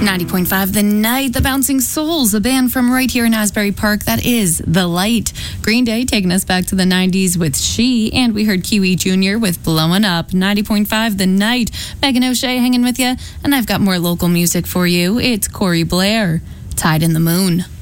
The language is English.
90.5 The Night, The Bouncing Souls, a band from right here in Asbury Park. That is The Light. Green Day taking us back to the 90s with She, and we heard Kiwi Jr. with Blowing Up. 90.5 The Night. Megan O'Shea hanging with you, and I've got more local music for you. It's Corey Blair, Tide in the Moon.